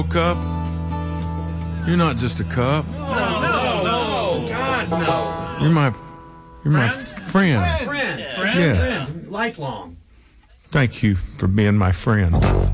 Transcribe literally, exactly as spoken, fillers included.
Cup. You're not just a cup. No, no, no, God, no. You're my, you're my Friend? friend. Friend, friend, Yeah. friend, lifelong. Thank you for being my friend.